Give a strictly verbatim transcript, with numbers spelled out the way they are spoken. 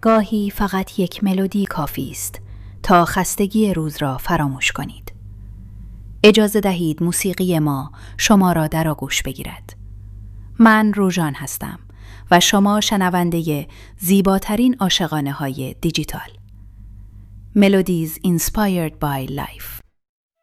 گاهی فقط یک ملودی کافی است تا خستگی روز را فراموش کنید. اجازه دهید موسیقی ما شما را در آغوش بگیرد. من روژان هستم و شما شنونده زیباترین عاشقانه های دیجیتال. Melodies inspired by life.